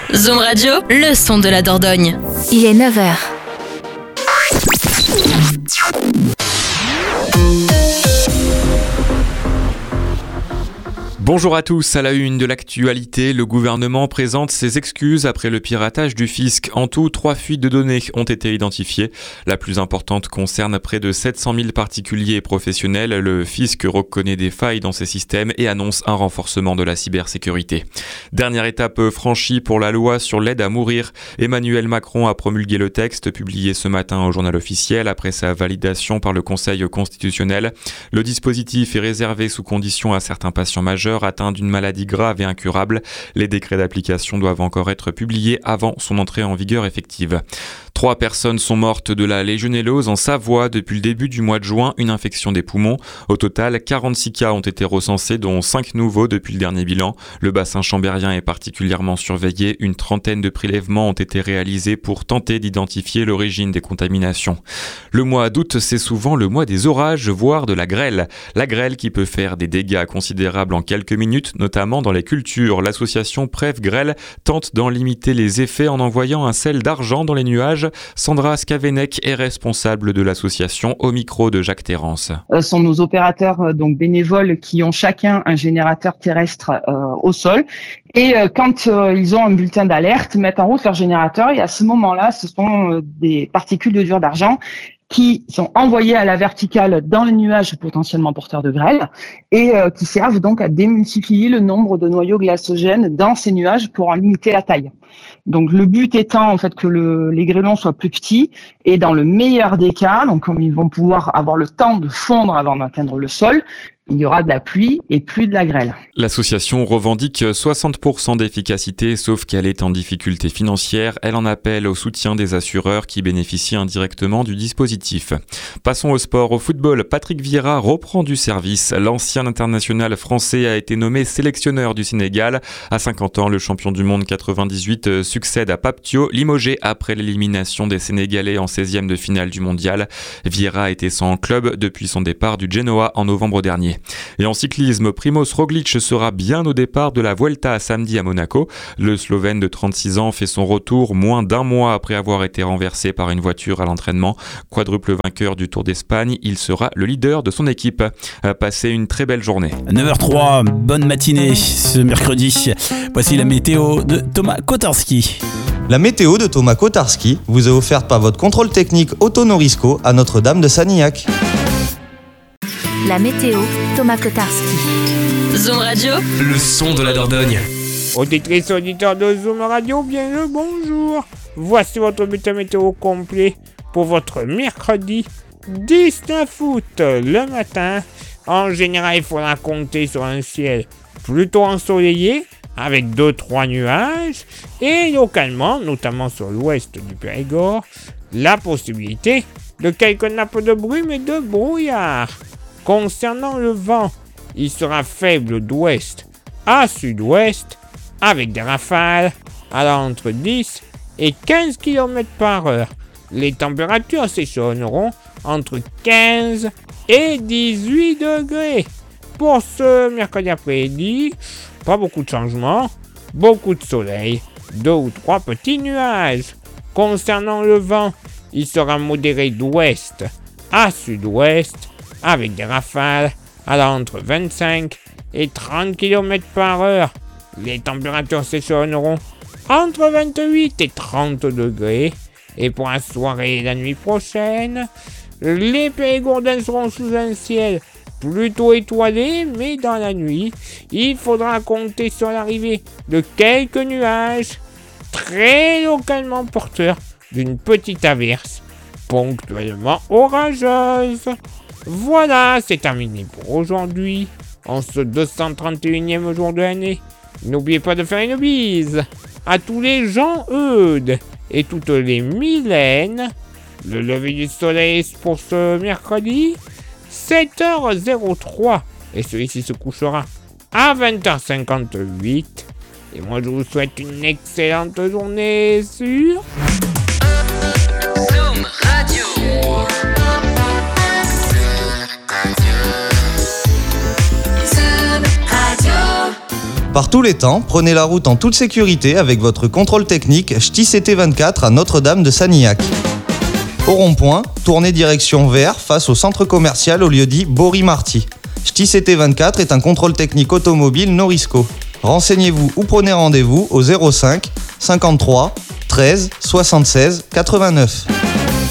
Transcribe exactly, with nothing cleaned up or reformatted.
Zoom Radio, le son de la Dordogne. Il est neuf heures. Bonjour à tous, à la une de l'actualité, le gouvernement présente ses excuses après le piratage du fisc. En tout, trois fuites de données ont été identifiées. La plus importante concerne près de sept cent mille particuliers et professionnels. Le fisc reconnaît des failles dans ses systèmes et annonce un renforcement de la cybersécurité. Dernière étape franchie pour la loi sur l'aide à mourir. Emmanuel Macron a promulgué le texte publié ce matin au journal officiel après sa validation par le Conseil constitutionnel. Le dispositif est réservé sous condition à certains patients majeurs atteint d'une maladie grave et incurable. Les décrets d'application doivent encore être publiés avant son entrée en vigueur effective. Trois personnes sont mortes de la légionellose en Savoie depuis le début du mois de juin, une infection des poumons. Au total, quarante-six cas ont été recensés, dont cinq nouveaux depuis le dernier bilan. Le bassin chambérien est particulièrement surveillé. Une trentaine de prélèvements ont été réalisés pour tenter d'identifier l'origine des contaminations. Le mois d'août, c'est souvent le mois des orages, voire de la grêle. La grêle qui peut faire des dégâts considérables en quelques minutes, notamment dans les cultures. L'association Prève Grêle tente d'en limiter les effets en envoyant un sel d'argent dans les nuages. Sandra Skavenek est responsable de l'association au micro de Jacques Terrance. Ce sont nos opérateurs donc bénévoles qui ont chacun un générateur terrestre euh, au sol et euh, quand euh, ils ont un bulletin d'alerte, mettent en route leur générateur et à ce moment-là, ce sont euh, des particules de dur d'argent qui sont envoyés à la verticale dans les nuages potentiellement porteurs de grêle et euh, qui servent donc à démultiplier le nombre de noyaux glacogènes dans ces nuages pour en limiter la taille. Donc le but étant en fait que le, les grêlons soient plus petits et dans le meilleur des cas, donc comme ils vont pouvoir avoir le temps de fondre avant d'atteindre le sol, il y aura de la pluie et plus de la grêle. L'association revendique soixante pour cent d'efficacité, sauf qu'elle est en difficulté financière. Elle en appelle au soutien des assureurs qui bénéficient indirectement du dispositif. Passons au sport. Au football, Patrick Vieira reprend du service. L'ancien international français a été nommé sélectionneur du Sénégal. À cinquante ans, le champion du monde quatre-vingt-dix-huit succède à Pape Thiaw, limogé après l'élimination des Sénégalais en seizième de finale du mondial. Vieira était sans club depuis son départ du Genoa en novembre dernier. Et en cyclisme, Primož Roglič sera bien au départ de la Vuelta samedi à Monaco. Le Slovène de trente-six ans fait son retour moins d'un mois après avoir été renversé par une voiture à l'entraînement. Quadruple vainqueur du Tour d'Espagne, il sera le leader de son équipe. Passez une très belle journée. neuf heures trois, bonne matinée ce mercredi. Voici la météo de Thomas Kotarski. La météo de Thomas Kotarski vous est offerte par votre contrôle technique Autonorisco à Notre-Dame de Sanilhac. La météo, Thomas Kotarski. Zoom Radio, le son de la Dordogne. Auditrices, auditeurs de Zoom Radio, bien le bonjour. Voici votre bulletin météo complet pour votre mercredi dix-neuf août. Le matin, en général, il faudra compter sur un ciel plutôt ensoleillé avec deux trois nuages et localement, notamment sur l'ouest du Périgord, la possibilité de quelques nappes de brume et de brouillard. Concernant le vent, il sera faible d'ouest à sud-ouest avec des rafales allant entre dix et quinze kilomètres par heure. Les températures s'échelonneront entre quinze et dix-huit degrés. Pour ce mercredi après-midi, pas beaucoup de changements, beaucoup de soleil, deux ou trois petits nuages. Concernant le vent, il sera modéré d'ouest à sud-ouest avec des rafales allant entre vingt-cinq et trente kilomètres par heure. Les températures s'échelonneront entre vingt-huit et trente degrés. Et pour la soirée et la nuit prochaine, les Périgourdins seront sous un ciel plutôt étoilé, mais dans la nuit, il faudra compter sur l'arrivée de quelques nuages très localement porteurs d'une petite averse ponctuellement orageuse. Voilà, c'est terminé pour aujourd'hui, en ce deux cent trente et unième jour de l'année. N'oubliez pas de faire une bise à tous les Jean-Eudes et toutes les Mylènes. Le lever du soleil pour ce mercredi, sept heures trois, et celui-ci se couchera à vingt heures cinquante-huit. Et moi, je vous souhaite une excellente journée sur Zoom Radio. Zoom Radio. Par tous les temps, prenez la route en toute sécurité avec votre contrôle technique Ch'ti C T vingt-quatre à Notre-Dame de Sanilhac. Au rond-point, tournez direction vers face au centre commercial au lieu-dit Bory-Marty. Ch'ti C T vingt-quatre est un contrôle technique automobile Norisco. Renseignez-vous ou prenez rendez-vous au zéro cinq cinquante-trois treize soixante-seize quatre-vingt-neuf.